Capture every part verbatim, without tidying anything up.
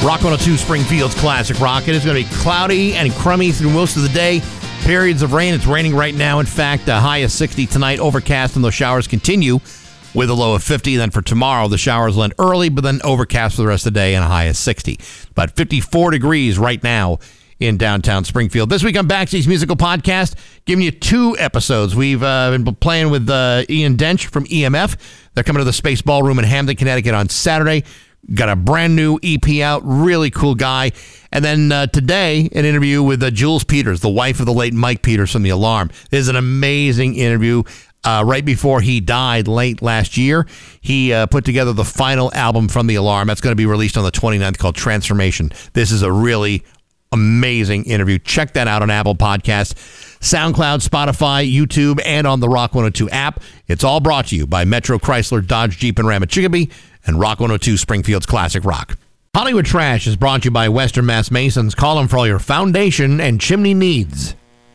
Rock one oh two Springfield's Classic Rock. It is going to be cloudy and crummy through most of the day. Periods of rain. It's raining right now. In fact, a high of sixty tonight. Overcast, and those showers continue with a low of fifty. Then for tomorrow, the showers will end early, but then overcast for the rest of the day and a high of sixty. But fifty-four degrees right now in downtown Springfield. This week on Backseat's Musical Podcast, giving you two episodes. We've uh, been playing with uh, Ian Dench from E M F. They're coming to the Space Ballroom in Hamden, Connecticut on Saturday. Got a brand new E P out. Really cool guy. And then uh, today, an interview with uh, Jules Peters, the wife of the late Mike Peters from The Alarm. This is an amazing interview. Uh, right before he died late last year, he uh, put together the final album from The Alarm. That's going to be released on the twenty-ninth, called Transformation. This is a really amazing interview. Check that out on Apple Podcasts, SoundCloud, Spotify, YouTube, and on the Rock one oh two app. It's all brought to you by Metro Chrysler, Dodge, Jeep, and Ram at Chicopee, and Rock one oh two Springfield's Classic Rock. Hollywood Trash is brought to you by Western Mass Masons. Call them for all your foundation and chimney needs.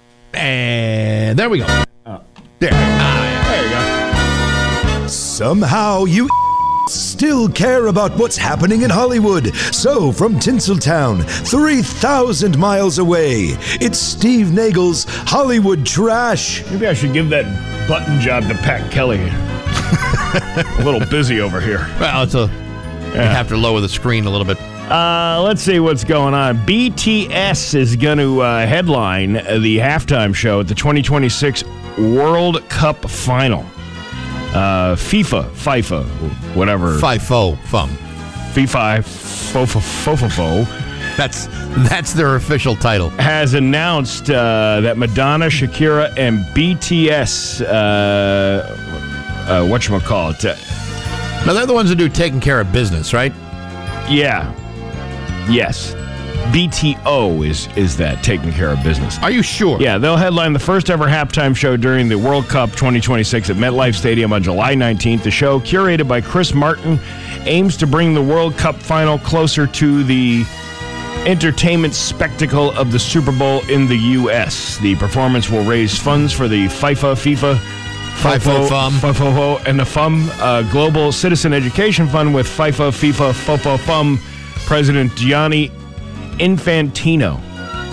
And there we go. Oh. There. Ah, there you go. Somehow you still care about what's happening in Hollywood. So, from Tinseltown, three thousand miles away, it's Steve Nagel's Hollywood Trash. Maybe I should give that button job to Pat Kelly. A little busy over here. Well, it's a... Yeah. You have to lower the screen a little bit. Uh, let's see what's going on. B T S is going to uh, headline the halftime show at the twenty twenty-six World Cup Final. Uh, FIFA, FIFA, whatever. FIFO, FUM. FIFA, FOFO, FOFO. That's that's their official title. Has announced uh, that Madonna, Shakira, and B T S, uh, uh, whatchamacallit, uh, now, they're the ones that do Taking Care of Business, right? Yeah. Yes. B T O is is that, Taking Care of Business. Are you sure? Yeah, they'll headline the first ever halftime show during the World Cup twenty twenty-six at MetLife Stadium on July nineteenth. The show, curated by Chris Martin, aims to bring the World Cup final closer to the entertainment spectacle of the Super Bowl in the U S. The performance will raise funds for the FIFA, FIFA, FIFO, FUM. FIFO, and the FUM, uh, Global Citizen Education Fund with FIFA, FIFA, FOFO, FUM, President Gianni Infantino.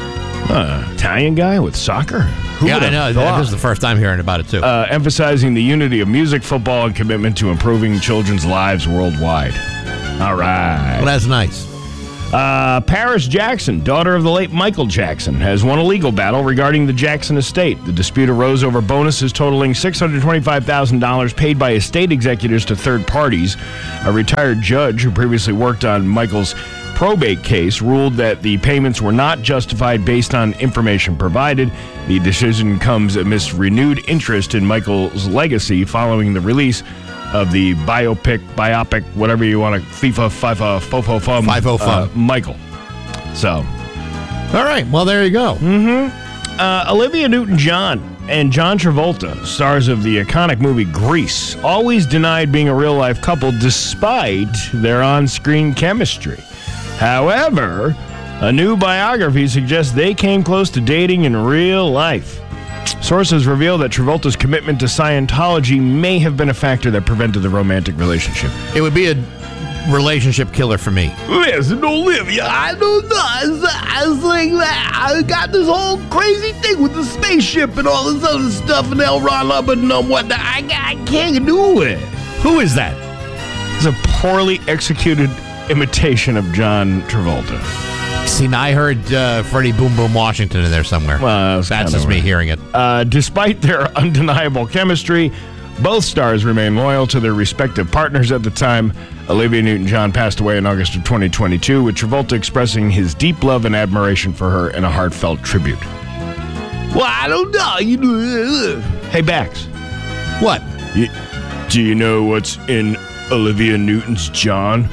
Uh, Italian guy with soccer? Who yeah, I know. Thought? This is the first time hearing about it, too. Uh, emphasizing the unity of music, football, and commitment to improving children's lives worldwide. All right. Well, that's nice. Uh, Paris Jackson, daughter of the late Michael Jackson, has won a legal battle regarding the Jackson estate. The dispute arose over bonuses totaling six hundred twenty-five thousand dollars paid by estate executors to third parties. A retired judge who previously worked on Michael's probate case ruled that the payments were not justified based on information provided. The decision comes amidst renewed interest in Michael's legacy following the release of the biopic, biopic, whatever you want to, FIFA, FIFA, FOFO, FUM, FIFO, FUM. Uh, Michael. So. All right. Well, there you go. Mm-hmm. Uh, Olivia Newton-John and John Travolta, stars of the iconic movie Grease, always denied being a real-life couple despite their on-screen chemistry. However, a new biography suggests they came close to dating in real life. Sources reveal that Travolta's commitment to Scientology may have been a factor that prevented the romantic relationship. It would be a relationship killer for me. Listen, Olivia, I don't know. I was like, I got this whole crazy thing with the spaceship and all this other stuff and L. Ron Hubbard and whatnot. I, I can't do it. Who is that? It's a poorly executed imitation of John Travolta. See, now I heard uh, Freddie Boom Boom Washington in there somewhere. Well, that that's just me hearing it. Uh, despite their undeniable chemistry, both stars remain loyal to their respective partners at the time. Olivia Newton-John passed away in August of twenty twenty-two, with Travolta expressing his deep love and admiration for her in a heartfelt tribute. Well, I don't know. You know. Hey, Bax. What? You, do you know what's in Olivia Newton's John?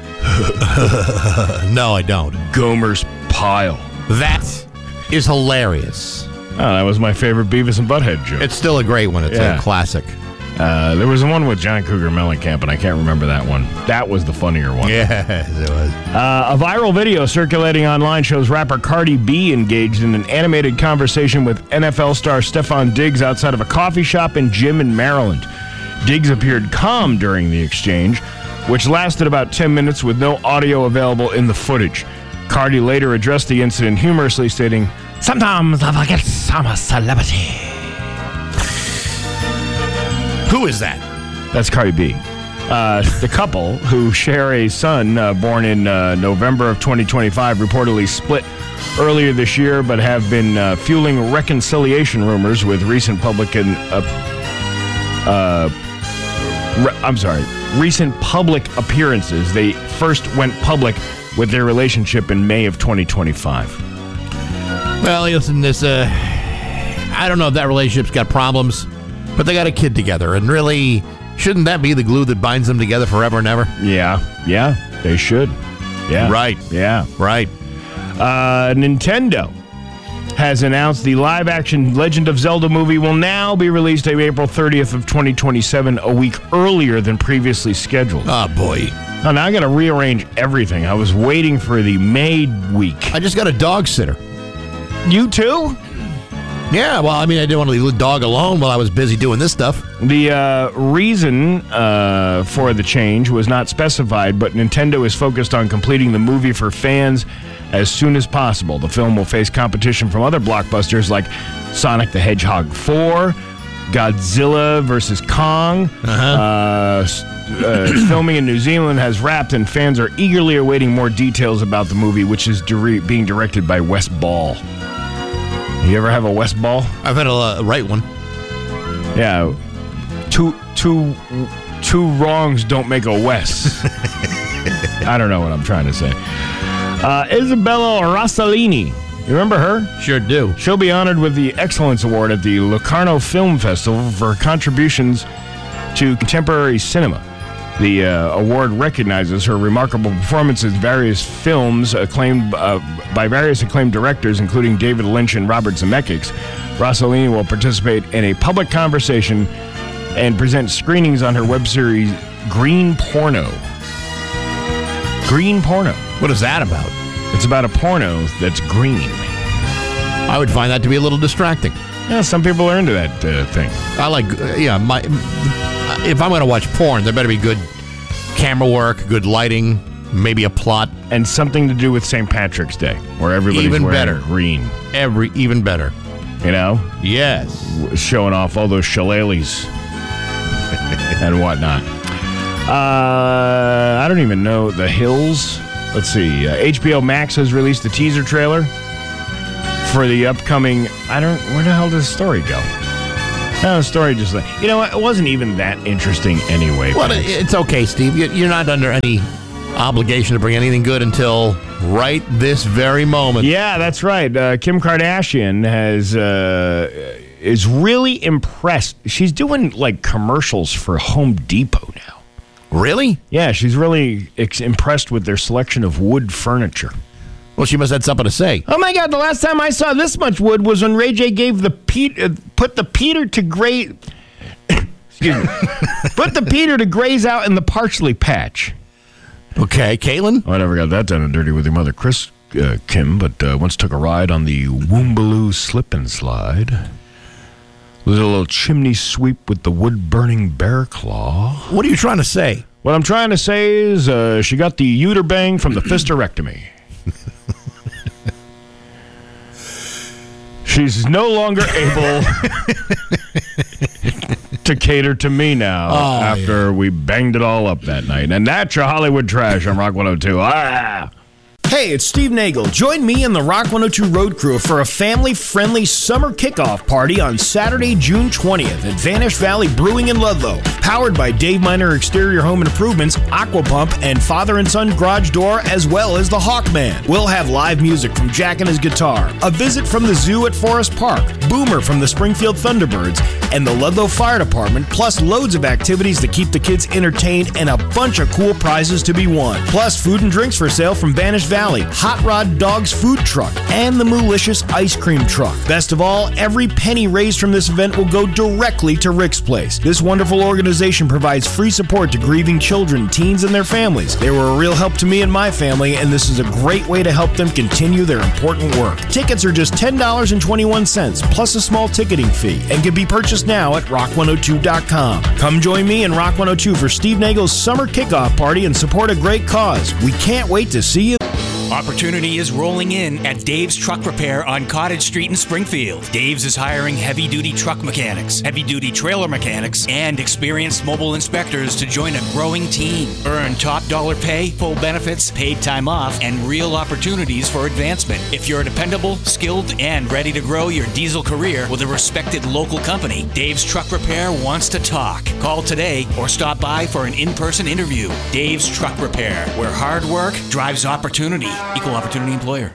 No, I don't. Gomer's Pile. That is hilarious. Oh, that was my favorite Beavis and Butthead joke. It's still a great one. It's Yeah. a classic. Uh, there was one with John Cougar Mellencamp, and I can't remember that one. That was the funnier one. Yes, it was. Uh, a viral video circulating online shows rapper Cardi B engaged in an animated conversation with N F L star Stephon Diggs outside of a coffee shop and gym in Maryland. Diggs appeared calm during the exchange, which lasted about ten minutes with no audio available in the footage. Cardi later addressed the incident humorously, stating, "Sometimes I forget I'm a celebrity." Who is that? That's Cardi B. Uh, the couple, who share a son uh, born in uh, November of twenty twenty-five, reportedly split earlier this year, but have been uh, fueling reconciliation rumors with recent public and uh, uh, re- I'm sorry, recent public appearances. They first went public with their relationship in May of twenty twenty-five. Well, listen, this, uh, I don't know if that relationship's got problems, but they got a kid together, and really, shouldn't that be the glue that binds them together forever and ever? Yeah, yeah, they should. Yeah. Right. Yeah. Right. Uh, Nintendo has announced the live-action Legend of Zelda movie will now be released on April thirtieth of twenty twenty-seven, a week earlier than previously scheduled. Oh, boy. Oh, now I got to rearrange everything. I was waiting for the May week. I just got a dog sitter. You too? Yeah, well, I mean, I didn't want to leave the dog alone while I was busy doing this stuff. The uh, reason uh, for the change was not specified, but Nintendo is focused on completing the movie for fans as soon as possible. The film will face competition from other blockbusters like Sonic the Hedgehog four, Godzilla versus Kong. Uh-huh. Uh, uh, filming in New Zealand has wrapped, and fans are eagerly awaiting more details about the movie, which is dire- being directed by Wes Ball. You ever have a West Ball? I've had a uh, right one. Yeah. Two, two, two wrongs don't make a West. I don't know what I'm trying to say. Uh, Isabella Rossellini. You remember her? Sure do. She'll be honored with the Excellence Award at the Locarno Film Festival for her contributions to contemporary cinema. The uh, award recognizes her remarkable performances in various films acclaimed uh, by various acclaimed directors, including David Lynch and Robert Zemeckis. Rossellini will participate in a public conversation and present screenings on her web series Green Porno. Green Porno. What is that about? It's about a porno that's green. I would find that to be a little distracting. Yeah, some people are into that uh, thing. I like, uh, yeah, my. If I'm going to watch porn, there better be good camera work, good lighting, maybe a plot. And something to do with Saint Patrick's Day, where everybody's Even wearing better. green. Every Even better. You know? Yes. Showing off all those shillelaghs and whatnot. Uh, I don't even know. The Hills. Let's see. Uh, H B O Max has released a teaser trailer for the upcoming... I don't... Where the hell does the story go? No, the story just like, you know what? It wasn't even that interesting anyway. Well, it, it's okay, Steve. You're not under any obligation to bring anything good until right this very moment. Yeah, that's right. Uh, Kim Kardashian has uh, is really impressed. She's doing like commercials for Home Depot now. Really? Yeah, she's really ex- impressed with their selection of wood furniture. Well, she must have something to say. Oh my God! The last time I saw this much wood was when Ray J gave the Pete, uh, put the Peter to graze. Excuse me. Put the Peter to graze out in the parsley patch. Okay, Caitlin. I never got that done and dirty with your mother, Chris uh, Kim, but uh, once took a ride on the Woomballoo slip and slide. Was a little chimney sweep with the wood burning bear claw. What are you trying to say? What I'm trying to say is uh, she got the uter bang from the fisterectomy. She's no longer able to cater to me now oh, after yeah. we banged it all up that night. And that's your Hollywood trash on Rock one oh two. Ah! Hey, it's Steve Nagel. Join me and the Rock one oh two Road Crew for a family-friendly summer kickoff party on Saturday, June twentieth at Vanish Valley Brewing in Ludlow. Powered by Dave Miner Exterior Home Improvements, Aquapump, and Father and Son Garage Door, as well as the Hawkman. We'll have live music from Jack and his guitar, a visit from the zoo at Forest Park, Boomer from the Springfield Thunderbirds, and the Ludlow Fire Department, plus loads of activities to keep the kids entertained and a bunch of cool prizes to be won. Plus food and drinks for sale from Vanish Valley. Hot Rod Dogs Food Truck, and the Moolicious Ice Cream Truck. Best of all, every penny raised from this event will go directly to Rick's Place. This wonderful organization provides free support to grieving children, teens, and their families. They were a real help to me and my family, and this is a great way to help them continue their important work. Tickets are just ten dollars and twenty-one cents, plus plus a small ticketing fee, and can be purchased now at rock one oh two dot com. Come join me and Rock one oh two for Steve Nagel's summer kickoff party and support a great cause. We can't wait to see you. Opportunity is rolling in at Dave's Truck Repair on Cottage Street in Springfield. Dave's is hiring heavy-duty truck mechanics, heavy-duty trailer mechanics, and experienced mobile inspectors to join a growing team. Earn top dollar pay, full benefits, paid time off, and real opportunities for advancement. If you're dependable, skilled, and ready to grow your diesel career with a respected local company, Dave's Truck Repair wants to talk. Call today or stop by for an in-person interview. Dave's Truck Repair, where hard work drives opportunity. Equal opportunity employer.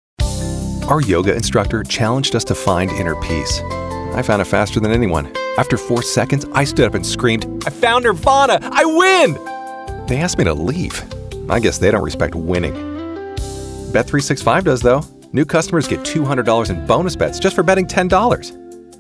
Our yoga instructor challenged us to find inner peace. I found it faster than anyone. After four seconds, I stood up and screamed, "I found Nirvana! I win!" They asked me to leave. I guess they don't respect winning. Bet three sixty-five does, though. New customers get two hundred dollars in bonus bets just for betting ten dollars.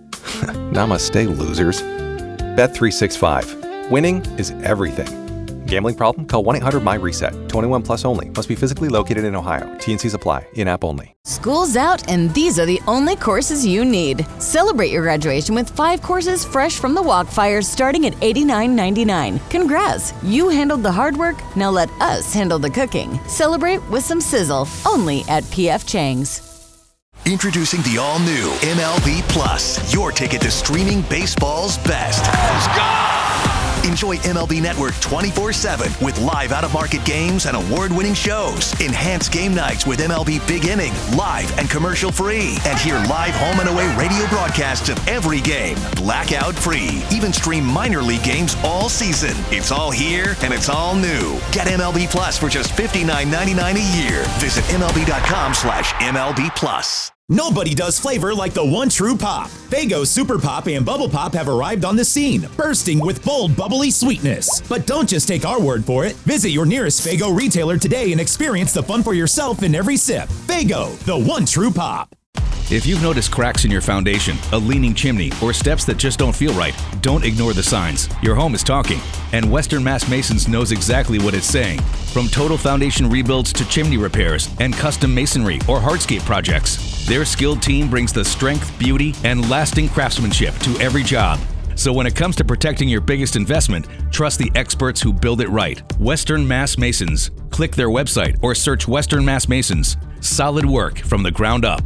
Namaste, losers. Bet three sixty-five. Winning is everything. Gambling problem? Call one eight hundred my reset. twenty-one plus only. Must be physically located in Ohio. T and Cs apply. In-app only. School's out and these are the only courses you need. Celebrate your graduation with five courses fresh from the Walkfire starting at eighty-nine ninety-nine. Congrats! You handled the hard work, now let us handle the cooking. Celebrate with some sizzle, only at P F Chang's. Introducing the all-new M L B Plus, your ticket to streaming baseball's best. Let's go! Enjoy M L B Network twenty-four seven with live out-of-market games and award-winning shows. Enhance game nights with M L B Big Inning, live and commercial-free. And hear live home and away radio broadcasts of every game, blackout-free. Even stream minor league games all season. It's all here and it's all new. Get M L B Plus for just fifty-nine ninety-nine a year. Visit MLB.com slash MLB Plus. Nobody does flavor like the one true pop. Faygo Super Pop and Bubble Pop have arrived on the scene, bursting with bold, bubbly sweetness. But don't just take our word for it. Visit your nearest Faygo retailer today and experience the fun for yourself in every sip. Faygo, the one true pop. If you've noticed cracks in your foundation, a leaning chimney, or steps that just don't feel right, don't ignore the signs. Your home is talking, and Western Mass Masons knows exactly what it's saying. From total foundation rebuilds to chimney repairs and custom masonry or hardscape projects, their skilled team brings the strength, beauty, and lasting craftsmanship to every job. So when it comes to protecting your biggest investment, trust the experts who build it right. Western Mass Masons. Click their website or search Western Mass Masons. Solid work from the ground up.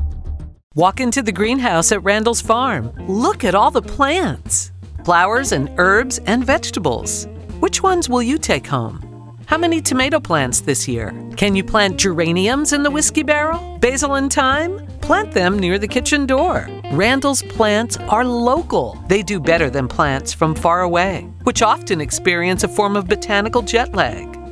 Walk into the greenhouse at Randall's Farm. Look at all the plants. Flowers and herbs and vegetables. Which ones will you take home? How many tomato plants this year? Can you plant geraniums in the whiskey barrel? Basil and thyme? Plant them near the kitchen door. Randall's plants are local. They do better than plants from far away, which often experience a form of botanical jet lag.